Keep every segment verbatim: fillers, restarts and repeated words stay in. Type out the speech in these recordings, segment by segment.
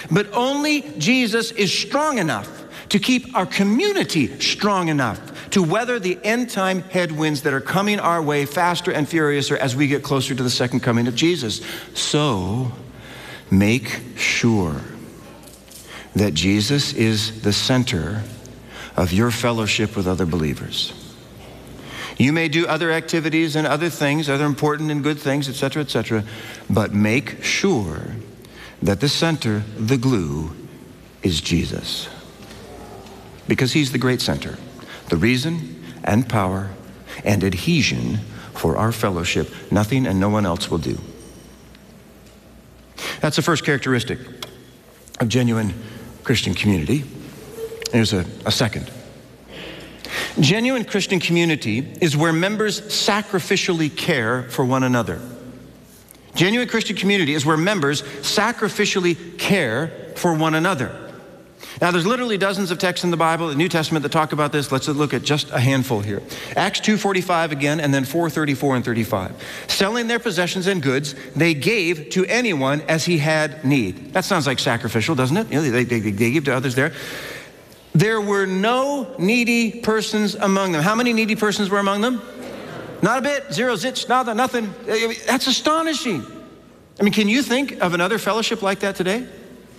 But only Jesus is strong enough to keep our community strong enough to weather the end-time headwinds that are coming our way faster and furiouser as we get closer to the second coming of Jesus. So, make sure that Jesus is the center of your fellowship with other believers. You may do other activities and other things, other important and good things, et cetera, et cetera, but make sure that the center, the glue, is Jesus. Because he's the great center, the reason and power and adhesion for our fellowship. Nothing and no one else will do. That's the first characteristic of genuine Christian community. Here's a, a second. Genuine Christian community is where members sacrificially care for one another. Genuine Christian community is where members sacrificially care for one another. Now, there's literally dozens of texts in the Bible, the New Testament, that talk about this. Let's look at just a handful here. Acts two forty-five again, and then four thirty-four and thirty-five. Selling their possessions and goods, they gave to anyone as he had need. That sounds like sacrificial, doesn't it? You know, they, they, they gave to others there. There were no needy persons among them. How many needy persons were among them? Not a bit. Zero, zits, nada, nothing. That's astonishing. I mean, can you think of another fellowship like that today?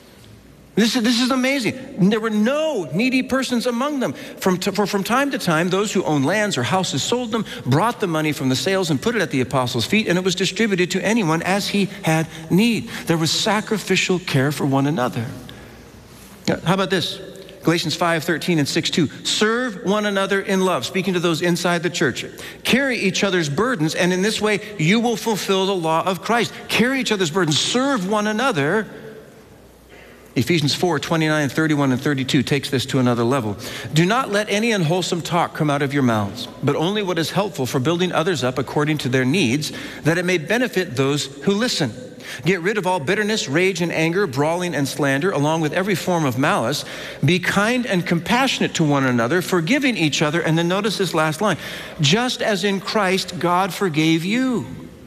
This is, this is amazing. There were no needy persons among them. From, to, for, from time to time, those who owned lands or houses sold them, brought the money from the sales and put it at the apostles' feet, and it was distributed to anyone as he had need. There was sacrificial care for one another. How about this? Galatians five thirteen and six two. Serve one another in love, speaking to those inside the church. Carry each other's burdens, and in this way you will fulfill the law of Christ. Carry each other's burdens. Serve one another. Ephesians four twenty-nine, thirty-one, and thirty-two takes this to another level. Do not let any unwholesome talk come out of your mouths, but only what is helpful for building others up according to their needs, that it may benefit those who listen. Get rid of all bitterness, rage, and anger, brawling and slander, along with every form of malice. Be kind and compassionate to one another, forgiving each other. And then notice this last line. Just as in Christ, God forgave you.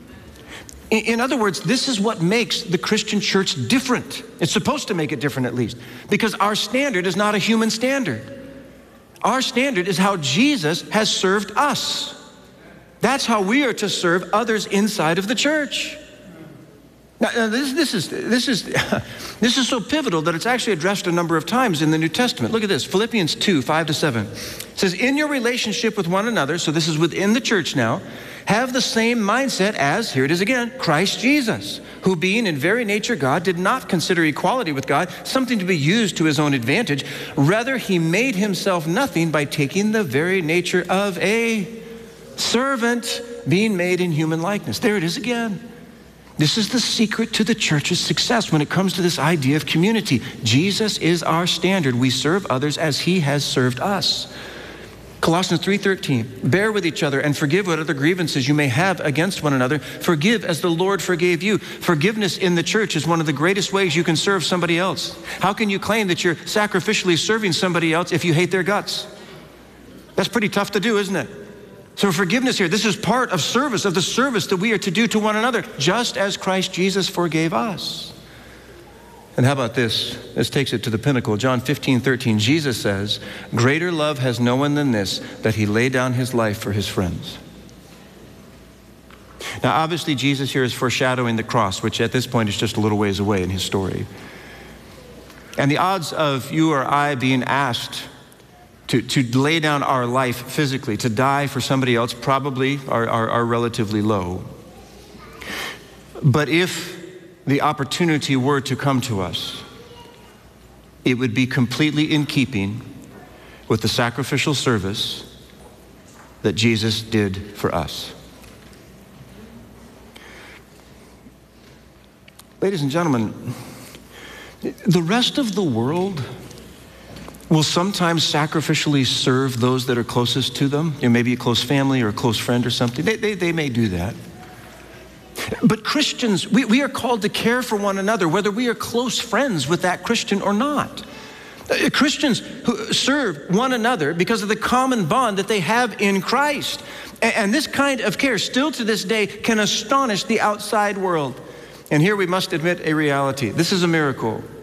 In, in other words, this is what makes the Christian church different. It's supposed to make it different, at least, because our standard is not a human standard. Our standard is how Jesus has served us. That's how we are to serve others inside of the church. Now, now this, this, is, this, is, this is so pivotal that it's actually addressed a number of times in the New Testament. Look at this, Philippians two, five to seven. It says, in your relationship with one another, so this is within the church now, have the same mindset as, here it is again, Christ Jesus, who being in very nature God, did not consider equality with God something to be used to his own advantage. Rather, he made himself nothing by taking the very nature of a servant, being made in human likeness. There it is again. This is the secret to the church's success when it comes to this idea of community. Jesus is our standard. We serve others as he has served us. Colossians three thirteen, bear with each other and forgive what other grievances you may have against one another. Forgive as the Lord forgave you. Forgiveness in the church is one of the greatest ways you can serve somebody else. How can you claim that you're sacrificially serving somebody else if you hate their guts? That's pretty tough to do, isn't it? So forgiveness here, this is part of service, of the service that we are to do to one another, just as Christ Jesus forgave us. And how about this? This takes it to the pinnacle. John fifteen thirteen, Jesus says, greater love has no one than this, that he laid down his life for his friends. Now, obviously, Jesus here is foreshadowing the cross, which at this point is just a little ways away in his story. And the odds of you or I being asked To, to lay down our life physically, to die for somebody else, probably are, are, are relatively low. But if the opportunity were to come to us, it would be completely in keeping with the sacrificial service that Jesus did for us. Ladies and gentlemen, the rest of the world will sometimes sacrificially serve those that are closest to them. You know, maybe a close family or a close friend or something. They, they, they may do that. But Christians, we, we are called to care for one another, whether we are close friends with that Christian or not. Uh, Christians who serve one another because of the common bond that they have in Christ. And, and this kind of care still to this day can astonish the outside world. And here we must admit a reality. This is a miracle.